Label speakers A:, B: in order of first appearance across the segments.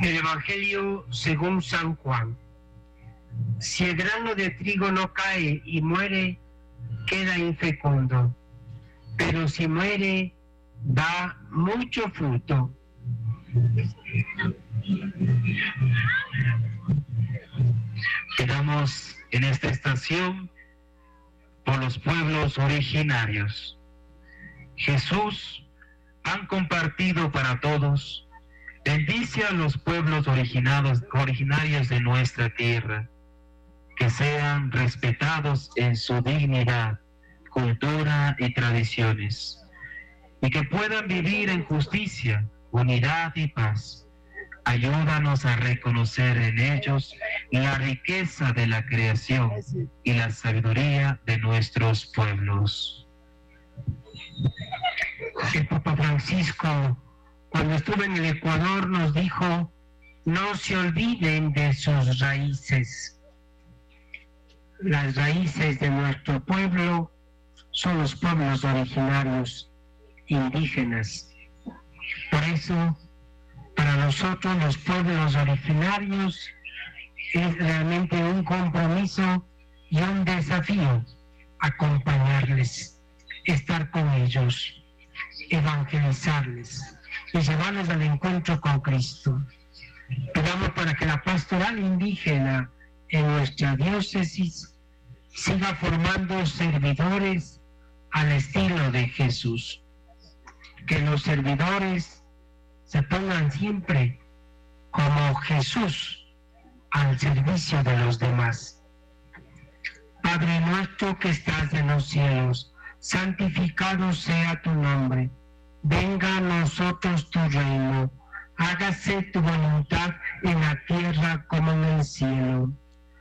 A: El Evangelio según San Juan. Si el grano de trigo no cae y muere, queda infecundo, pero si muere, da mucho fruto.
B: Quedamos en esta estación por los pueblos originarios. Jesús, han compartido para todos, bendice a los pueblos originarios de nuestra tierra, que sean respetados en su dignidad, cultura y tradiciones, y que puedan vivir en justicia, unidad y paz. Ayúdanos a reconocer en ellos la riqueza de la creación y la sabiduría de nuestros pueblos.
A: El Papa Francisco, cuando estuvo en el Ecuador, nos dijo: no se olviden de sus raíces. Las raíces de nuestro pueblo son los pueblos originarios, indígenas. Por eso, para nosotros los pueblos originarios es realmente un compromiso y un desafío acompañarles, estar con ellos, evangelizarles y llevarles al encuentro con Cristo. Pidamos para que la pastoral indígena en nuestra diócesis siga formando servidores al estilo de Jesús. Que los servidores se pongan siempre como Jesús al servicio de los demás. Padre nuestro que estás en los cielos, santificado sea tu nombre. Venga a nosotros tu reino. Hágase tu voluntad en la tierra como en el cielo.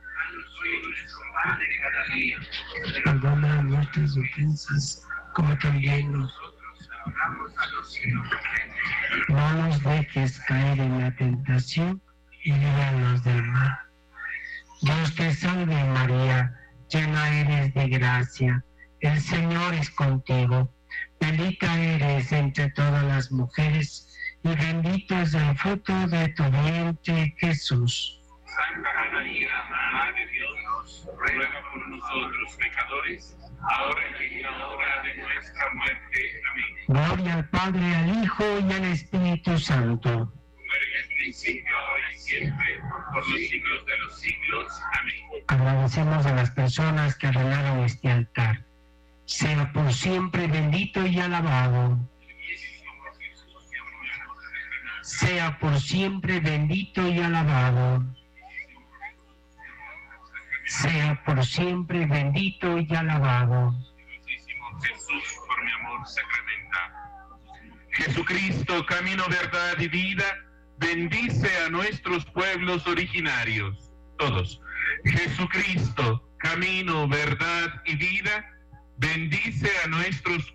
A: Perdona nuestras ofensas, como también nosotros perdonamos a los que nos ofenden. No nos dejes caer en la tentación y líbranos del mal. Dios te salve María, llena eres de gracia, el Señor es contigo. Bendita eres entre todas las mujeres, y bendito es el fruto de tu vientre, Jesús.
C: Santa María, Madre de Dios, ruega por nosotros pecadores, ahora y en la hora de nuestra muerte. Amén.
A: Gloria al Padre, al Hijo y al Espíritu Santo.
C: Como era en el principio, ahora y siempre, por los siglos de los siglos. Amén.
A: Agradecemos a las personas que arreglaron este altar. Sea por siempre bendito y alabado. Sea por siempre bendito y alabado. Sea por siempre bendito y alabado.
C: Jesús, por mi amor sacramental.
B: Jesucristo, camino, verdad y vida, bendice a nuestros pueblos originarios. Todos. Jesucristo, camino, verdad y vida, bendice a nuestros